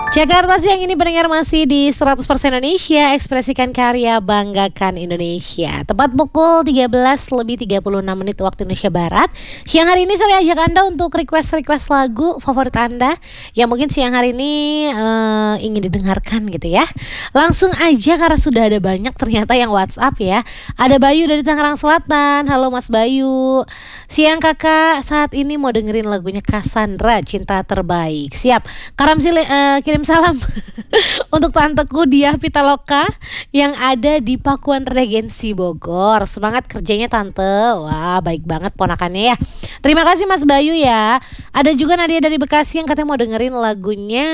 Jakarta siang ini pendengar masih di 100% Indonesia, ekspresikan karya, banggakan Indonesia. Tepat pukul 13:36 waktu Indonesia Barat. Siang hari ini saya ajak Anda untuk request lagu favorit Anda yang mungkin siang hari ini ingin didengarkan gitu ya. Langsung aja karena sudah ada banyak ternyata yang WhatsApp ya. Ada Bayu dari Tangerang Selatan. Halo Mas Bayu. Siang kakak, saat ini mau dengerin lagunya Cassandra, Cinta Terbaik. Siap. Kirim salam untuk tanteku Diah Pitaloka yang ada di Pakuan Regensi Bogor. Semangat kerjanya tante. Wah, baik banget ponakannya ya. Terima kasih Mas Bayu ya. Ada juga Nadia dari Bekasi yang katanya mau dengerin lagunya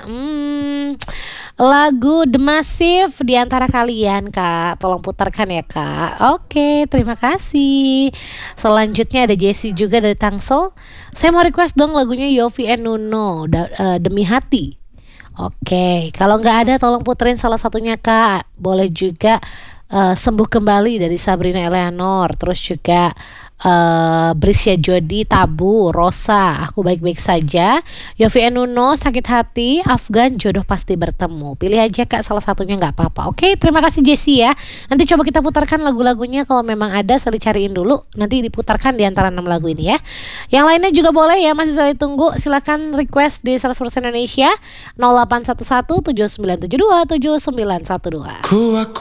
lagu The Massive di antara kalian Kak. Tolong putarkan ya Kak. Oke, terima kasih. Selanjutnya ada Jessie juga dari Tangsel. Saya mau request dong lagunya Yovie and Nuno, Demi Hati. Oke, kalau nggak ada tolong puterin salah satunya Kak. Boleh juga Sembuh Kembali dari Sabrina Eleanor. Terus juga Brisya Jodi, Tabu, Rosa, Aku Baik-Baik Saja, Yovie and Nuno, Sakit Hati, Afgan, Jodoh Pasti Bertemu. Pilih aja Kak salah satunya, nggak apa-apa. Oke, terima kasih Jessie ya. Nanti coba kita putarkan lagu-lagunya kalau memang ada, saya cariin dulu. Nanti diputarkan di antara 6 lagu ini ya. Yang lainnya juga boleh ya, masih saya tunggu. Silakan request di 100% Indonesia 0811 7972 7912.